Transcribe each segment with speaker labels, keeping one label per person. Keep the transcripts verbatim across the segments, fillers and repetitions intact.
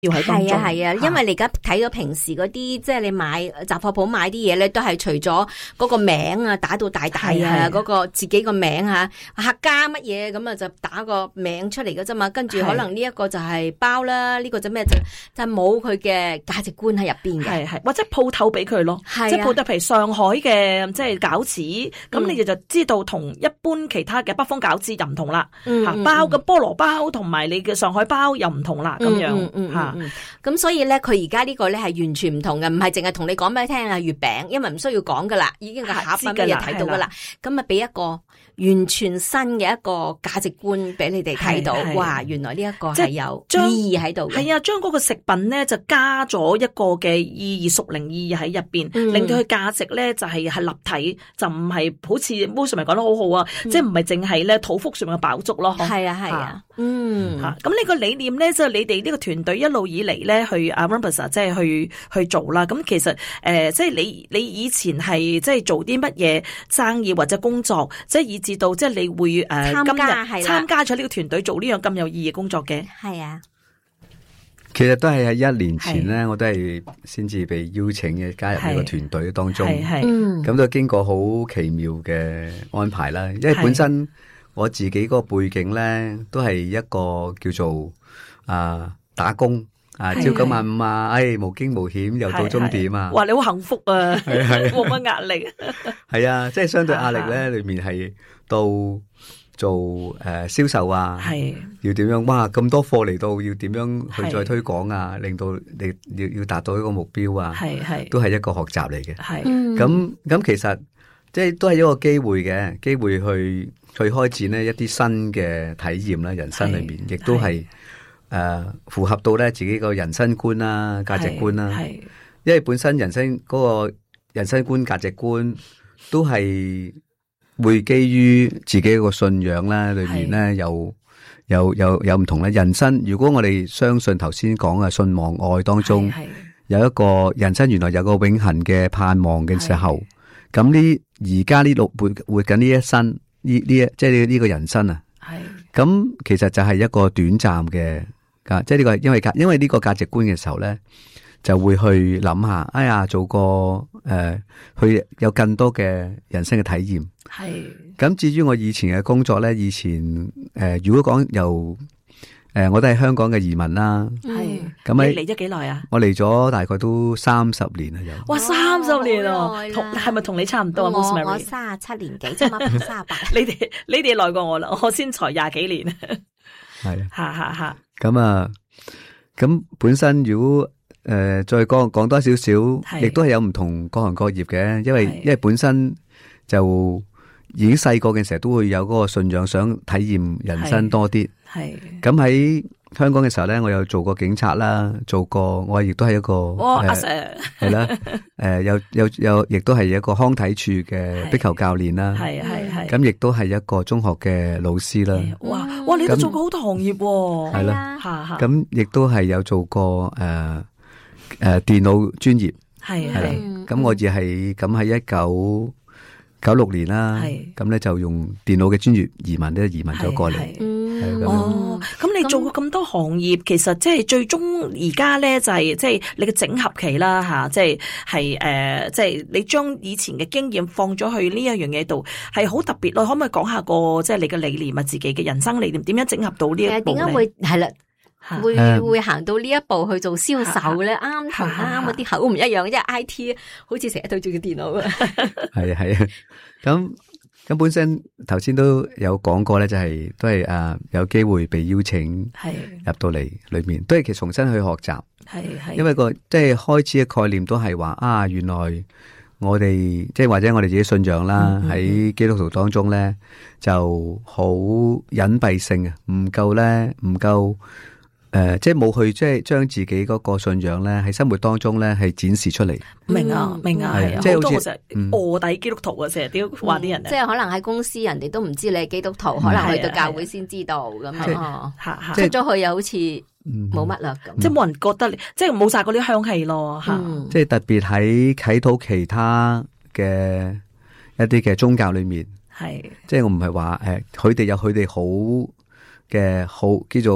Speaker 1: 要喺當中。
Speaker 2: 係啊係啊，因為你而家睇咗平時嗰啲，即係你買雜貨鋪買啲嘢咧，都係除咗嗰個名啊打到大大啊，嗰個自己個名啊，客家乜嘢咁啊就打個名出嚟嘅啫嘛，跟住可能呢一個就係包啦，呢個就咩就就冇佢嘅價值觀喺入邊嘅，
Speaker 1: 係係或者鋪頭俾佢咯，即係鋪頭譬如上海嘅即係餃子，咁你哋就知道同一般其他嘅北方餃子就唔同啦，吓包嘅菠蘿包同埋你嘅上海包又唔同啦，咁樣吓。
Speaker 2: 嗯，咁所以咧，佢而家呢個咧係完全唔同嘅，唔係淨係同你講俾你聽啊月餅，因為唔需要講噶啦，已經個盒啊乜嘢睇到噶啦，咁啊俾一個完全新嘅一個價值觀俾你哋睇到，哇，原來呢一個係有意義喺度嘅，
Speaker 1: 係啊，將嗰個食品咧就加咗一個嘅意義，屬靈意義喺入邊，嗯、令到佢價值咧就係、是、係立體，就唔係好似 Mo 咪講得好好啊，嗯、即係唔係淨係咧肚腹上面嘅飽足咯，
Speaker 2: 係啊係啊，嗯，
Speaker 1: 吓咁呢個理念咧，即係你哋呢個團隊一路以嚟咧去啊 Rumpas 即係去去做啦。咁其實誒、呃，即係你你以前係即係做啲乜嘢生意或者工作，即係以至到即係你會誒、呃、今日參加咗呢個團隊做呢樣咁有意義工作嘅。
Speaker 2: 係啊，
Speaker 3: 其實都係喺一年前咧，我都係先至被邀請嘅加入呢個團隊當中。係係，咁都經過好奇妙嘅安排啦。因為本身我自己嗰個背景咧，都係一個叫做啊打工。啊，朝九晚五啊，哎，無驚無險又到終點啊！
Speaker 1: 哇，你好幸福啊，冇乜壓力。
Speaker 3: 係啊，即係相對壓力咧，裏面係到做誒銷售啊，係要點樣？哇，咁多貨嚟到，要點樣去再推廣啊？令到你要要達到一個目標啊，係係，都係一個學習嚟嘅。係，咁咁其實即係都係一個機會嘅，機會去去開展呢一啲新嘅體驗啦，人生裏面亦都係。誒、呃，符合到咧自己個人生觀啦、價值觀啦，係，因為本身人生嗰個人生觀、價值觀都係會基於自己個信仰啦，裏面咧有有有有唔同咧。人生如果我哋相信頭先講嘅信望愛當中，有一個人生原來有個永恆嘅盼望嘅時候，咁呢而家呢六活活緊呢一生呢呢一即係呢個人生啊，係，咁其實就係一個短暫嘅。即係呢個，因為價，因為呢個價值觀嘅時候咧，就會去諗下，哎呀，做個誒、呃，去有更多嘅人生嘅體驗。係。咁至於我以前嘅工作咧，以前誒、呃，如果講由誒，我都係香港嘅移民啦。係。咁你嚟咗幾耐啊？我嚟咗大概都三十年啦，有。
Speaker 1: 哇，三十年哦，同係咪同你差唔多啊？
Speaker 2: 我我三十七年幾，即係啱三十八。
Speaker 1: 你哋你哋耐過我啦，我先才廿幾年。
Speaker 3: 係。
Speaker 1: 吓吓吓。
Speaker 3: 咁啊，咁本身如果誒、呃、再講講多少少，亦都係有唔同各行各業嘅，因為因為本身就已經細個嘅時候都會有嗰個信仰，想體驗人生多啲。係咁喺香港嘅時候咧，我有做過警察啦，做過我亦都係一個阿 Sir 係啦，誒有有有，亦都係一個康體處嘅壁球教練啦，係係係，咁亦都係一個中學嘅老師啦。
Speaker 1: 哇哇，你都做過好多行業喎，
Speaker 3: 係啦，咁亦都係有做過誒誒電腦專業，係係，咁我亦係咁喺一九九六年啦，咁咧就用電腦嘅專業移民咧移民咗過嚟。
Speaker 1: 哦，咁你做過咁多行業，其實即係最終而家咧就係即係你嘅整合期啦吓，即係係誒，即係你將以前嘅經驗放咗去呢一樣嘢度，係好特別咯。可唔可以講下個即係你嘅理念啊？自己嘅人生理念點樣整合到呢一步咧？
Speaker 2: 點解會係啦？會、嗯、會行到呢一步去做銷售咧？啱同啱嗰啲口唔一樣，因為 I T 好似成日對住個電腦啊。
Speaker 3: 係啊係啊，咁。咁本身頭先都有講過咧，就係、是、都係啊有機會被邀請入到嚟裏面，都係其實重新去學習。係係，因為個即係開始嘅概念都係話啊，原來我哋即係或者我哋自己信仰啦，喺、嗯、基督徒當中咧就好隱蔽性啊，唔夠咧，唔夠。誒、呃，即係冇去，即係將自己嗰個信仰咧，喺生活當中咧係展示出嚟。
Speaker 1: 明啊，明啊，係啊，即係好似臥底基督徒啊，成日都話啲人。
Speaker 2: 即係可能喺公司人哋都唔知你係基督徒，可能去到教會先知道咁啊。出咗去又好似冇乜啦咁，即係冇人覺得你，即係冇晒嗰啲香氣咯。吓、嗯，即係特別喺啟禱其他嘅一啲嘅宗教裏面，係，即係我唔係話誒，佢、呃、哋有佢哋好嘅好叫做。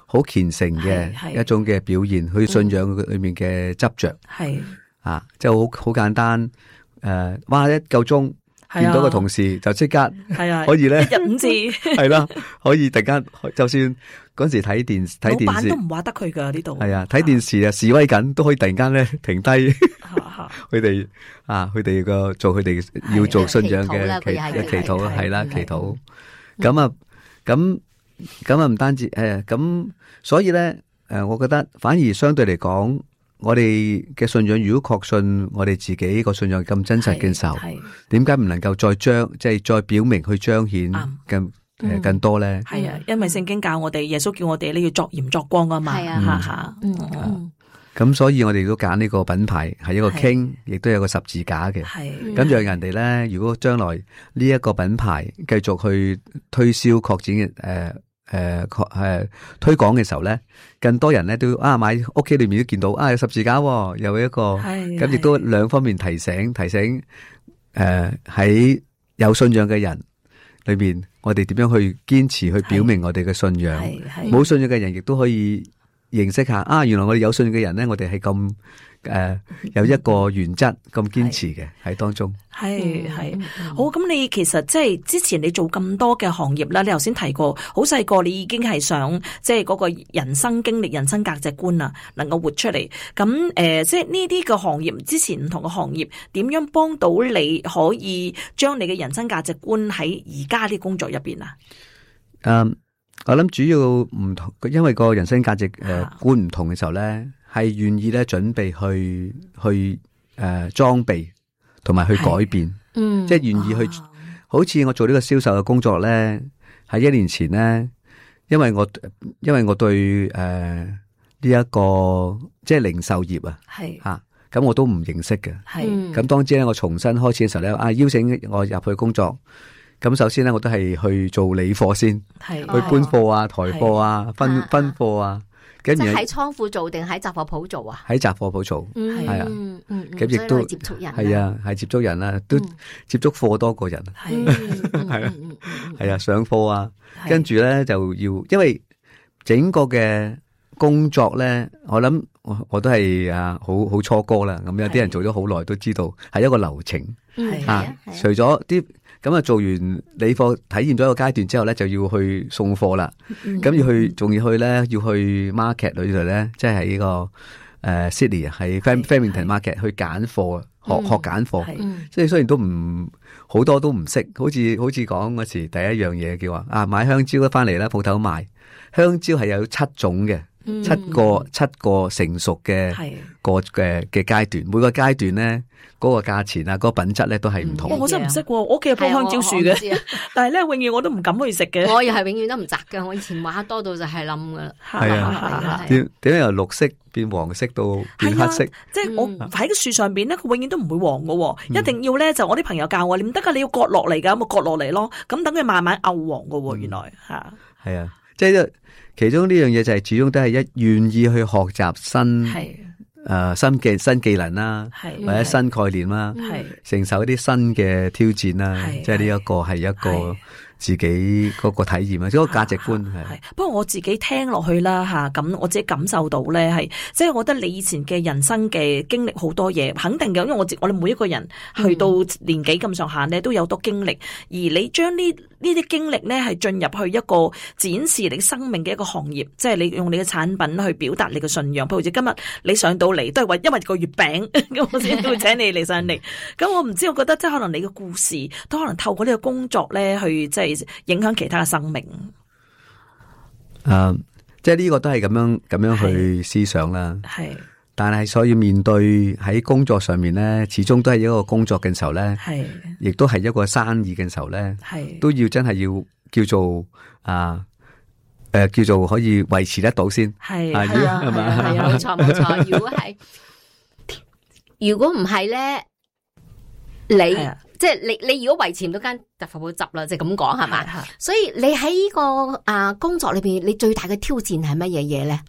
Speaker 3: 好虔誠嘅一種嘅表現，佢信仰裏面嘅執着，
Speaker 1: 係
Speaker 3: 啊，即係好好簡單。誒、呃，哇！一夠鐘見到個同事就即刻係啊，可以咧
Speaker 1: 一日五字
Speaker 3: 係啦，可以突然間就算嗰時睇電睇電視，
Speaker 1: 老闆都唔話得佢噶呢度。係
Speaker 3: 啊，睇電視啊示威緊都可以突然間咧停低，佢哋啊，佢哋個做佢哋要做信仰嘅祈嘅祈禱啊，係啦，祈禱。咁啊，咁咁啊，唔單止誒，咁所以咧誒，我覺得反而相對嚟講，我哋嘅信仰如果確信我哋自己個信仰咁真實嘅時候，點解唔能夠再彰即係再表明去彰顯更誒更多咧？係啊，
Speaker 1: 因為聖經教我哋，耶穌叫我哋咧要作鹽作光啊嘛。係啊，吓吓，
Speaker 3: 嗯。咁所以我哋都揀呢個品牌係一個 King，亦都有個十字架嘅。係咁讓人哋咧，如果將來呢一個品牌繼續去推銷擴展嘅誒誒擴誒推廣嘅時候咧，更多人咧都啊買屋企裏面都見到啊有十字架，又有一個咁，亦都兩方面提醒提醒誒喺、呃、有信仰嘅人裏面，我哋點樣去堅持去表明我哋嘅信仰。冇信仰嘅人亦都可以認識下啊，原來我哋有信嘅人咧，我哋係咁誒有一個原則咁堅持嘅喺當中。
Speaker 1: 係係好，咁你其實即係之前你做咁多嘅行業啦，你頭先提過好細個，你已經係想即係嗰個人生經歷、人生價值觀啊，能夠活出嚟。咁誒、呃，即係呢啲嘅行業，之前唔同嘅行業，點樣幫到你可以將你嘅人生價值觀喺而家啲工作入邊啊？
Speaker 3: 嗯。我諗主要唔同，因為個人生價值誒觀唔同嘅時候咧，係願意咧準備去去誒裝備，同埋去改變，嗯，即係願意去。好似我做呢個銷售嘅工作咧，喺一年前咧，因為我因為我對誒呢一個即係零售業啊，係吓，咁我都唔認識嘅，係咁當之咧，我重新開始嘅時候咧，啊邀請我入去工作。咁首先咧，我都係去做理貨先，去搬貨啊、抬貨啊、分分貨啊。
Speaker 2: 即係喺倉庫做定喺雜貨鋪做啊？
Speaker 3: 喺雜貨鋪做，係啊。咁亦都
Speaker 2: 接觸人，
Speaker 3: 係啊，係接觸人啦，都接觸貨多過人。係係啊，係啊，上貨啊，跟住咧就要，因為整個嘅工作咧，我諗我我都係啊，好好初哥啦。咁有啲人做咗好耐都知道係一個流程啊。除咗啲。咁啊，做完理貨體驗咗一個階段之後咧，就要去送貨啦。咁、嗯、要去，仲要去咧，要去 market 裏度咧，即係喺呢個誒 Sydney 啊，喺 Flemington Market 去揀貨，學學揀貨。即係雖然都唔好多都唔識，好似好似講嗰時第一樣嘢叫話啊，買香蕉翻嚟啦，鋪頭賣香蕉係有七種嘅。七個七個成熟嘅個嘅嘅階段，每個階段咧嗰個價錢啊，嗰個品質咧都係唔同。
Speaker 1: 我真係唔識，我屋企有棵香蕉樹嘅，但係咧永遠我都唔敢去食嘅。
Speaker 2: 我又係永遠都唔摘嘅，我以前話多到就係冧噶啦。
Speaker 3: 係啊，點點解由綠色變黃色到變黑色？
Speaker 1: 即係我喺個樹上邊咧，佢永遠都唔會黃嘅，一定要咧就我啲朋友教我，你唔得噶，你要割落嚟噶，咁啊割落嚟咯，咁等佢慢慢漚黃嘅。原來吓
Speaker 3: 係啊，即係。其中呢樣嘢就係始終都係一願意去學習新誒、呃、新嘅新技能啦，或者新概念啦，承受一啲新嘅挑戰啦，即係呢一個係一個自己嗰個體驗啊，即係個價值觀係。
Speaker 1: 不過我自己聽落去啦吓，咁我自己感受到咧係，即係我覺得你以前嘅人生嘅經歷好多嘢，肯定嘅，因為我我哋每一個人去到年紀咁上下咧，都有多經歷，而你將呢呢啲經歷咧係進入去一個展示你生命嘅一個行業，即係你用你嘅產品去表達你嘅信仰。譬如好似今日你上到嚟都係話因為個月餅，咁我先會請你嚟上嚟。咁我唔知，我覺得即係可能你嘅故事都可能透過呢個工作咧去即係影響其他嘅生命。
Speaker 3: 誒、uh, 即係呢個都係咁樣咁樣去思想啦。係，但係所以面對喺工作上面咧，始終都係一個工作嘅時候咧，係，亦都係一個生意嘅時候咧，係，都要真係要叫做啊誒、呃，叫做可以維持得到先。係係啊，係嘛，
Speaker 2: 係啊，冇錯冇錯。如果係，如果唔係咧，你。即係你你如果維持唔到間雜貨鋪執啦，就咁講係嘛？所以你喺呢、這個啊工作裏邊，你最大嘅挑戰係乜嘢嘢咧？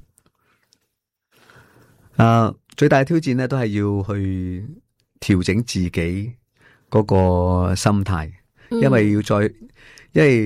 Speaker 3: 啊，最大嘅挑戰咧都係要去調整自己嗰個心態，嗯、因為要再，因為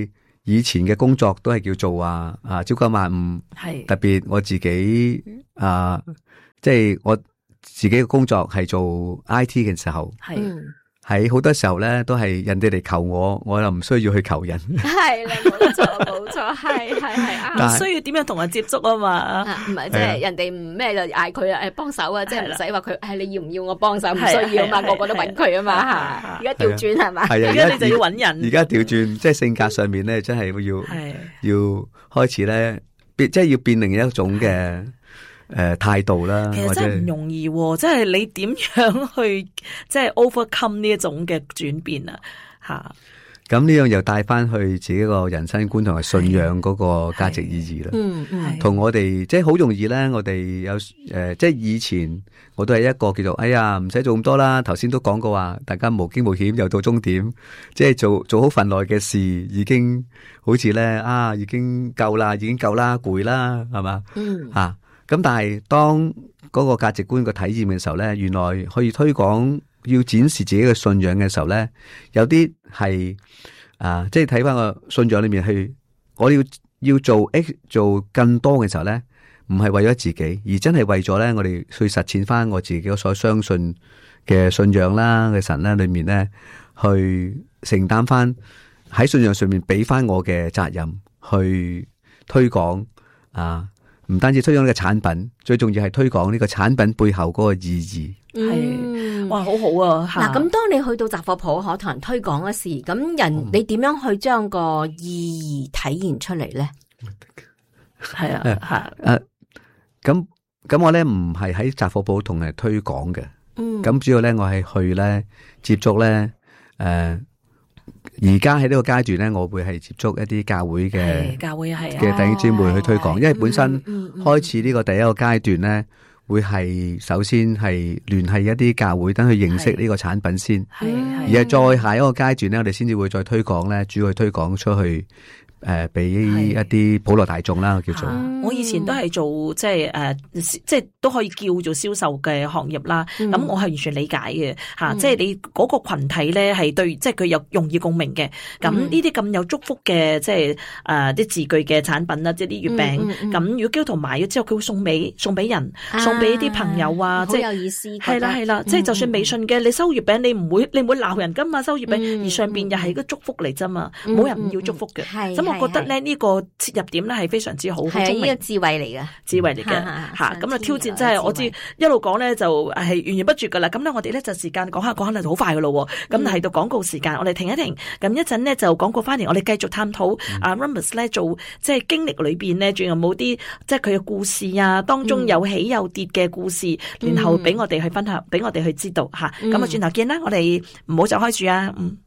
Speaker 3: 以前嘅工作都係叫做啊啊朝九晚五，係特別我自己啊，即係我自己嘅工作係做 I T 嘅時候，係。喺好多時候咧，都係人哋嚟求我，我又唔需要去求人。
Speaker 2: 係啦，冇錯冇錯，係係係
Speaker 1: 唔需要點樣同人接觸啊嘛。
Speaker 2: 唔係即係人哋唔咩就嗌佢啊，誒幫手啊，即係唔使話佢，誒你要唔要我幫手？唔需要啊嘛，個個都揾佢啊嘛吓。而家調轉係嘛？
Speaker 3: 係啊，
Speaker 1: 而家你就要揾人。
Speaker 3: 而家調轉，即係性格上面咧，真係要要開始咧，變即係要變另一種嘅。誒，態、呃、度啦，
Speaker 1: 其實真係唔容易、啊，即係你點樣去即係 overcome 呢一種嘅轉變啊？吓，
Speaker 3: 咁呢樣又帶翻去自己個人生觀同埋信仰嗰個價值意義啦。
Speaker 2: 嗯嗯，
Speaker 3: 同我哋即係好容易咧，我哋有誒、呃，即係以前我都係一個叫做，哎呀，唔使做咁多啦。頭先都講過話，大家無驚無險又到終點，即係做做好份內嘅事，已經好似咧啊，已經夠啦，已經夠啦，攰啦，係嘛？嗯，吓、啊。咁但係當嗰個價值觀個體驗嘅時候咧，原來可以推廣要展示自己嘅信仰嘅時候咧，有啲係啊，即係睇翻個信仰裏面去，我要要做 X 做更多嘅時候咧，唔係為咗自己，而真係為咗咧，我哋去實踐翻我自己所相信嘅信仰啦嘅神咧裏面咧，去承擔翻喺信仰上面俾翻我嘅責任去推廣啊。唔單止推廣呢個產品，最重要係推廣呢個產品背後嗰個意義。
Speaker 1: 係，哇，好好啊！
Speaker 2: 嗱，咁當你去到雜貨鋪可同人推廣嗰時，咁人你點樣去將個意義體現出嚟咧？
Speaker 1: 係啊，係
Speaker 3: 誒，咁咁我咧唔係喺雜貨鋪同人推廣嘅。嗯，咁主要咧我係去咧接觸咧誒。而家喺呢個階段咧，我會係接觸一啲教會嘅
Speaker 1: 教會係
Speaker 3: 嘅弟兄姊妹去推廣，因為本身開始呢個第一個階段咧，會係首先係聯繫一啲教會，等佢認識呢個產品先，而係再下一個階段咧，我哋先至會再推廣咧，主要去推廣出去。誒，俾一啲普羅大眾啦，叫做。
Speaker 1: 我以前都係做即係誒，即係都可以叫做銷售嘅行業啦。咁、嗯、我係完全理解嘅吓，嗯、即係你嗰個群體咧係對，即係佢有容易共鳴嘅。咁呢啲咁有祝福嘅，即係誒啲字句嘅產品啦，即係啲月餅。咁、嗯嗯嗯、如果基督徒買咗之後，佢會送俾送俾人，啊、送俾啲朋友啊，即係
Speaker 2: 好有意思。
Speaker 1: 係啦係啦，即係就算微信嘅，你收月餅，你唔會你唔會鬧人噶嘛？收月餅，嗯、而上邊又係個祝福嚟啫嘛，冇、嗯、人唔要祝福嘅。咁、嗯、我覺得咧呢個切入點咧係非常之好，好聰明，
Speaker 2: 係呢個智慧嚟嘅，
Speaker 1: 智慧嚟嘅吓。咁啊挑戰真係我知一路講咧就係源源不絕噶啦。咁咧我哋咧就時間講下講下就好快噶咯。咁係到廣告時間，我哋停一停。咁一陣咧就廣告翻嚟，我哋繼續探討阿 Remus 咧做即係經歷裏邊咧，仲有冇啲即係佢嘅故事啊？當中有起有跌嘅故事，然後俾我哋去分享，俾我哋去知道吓。咁啊轉頭見啦，我哋唔好就開住啊。嗯。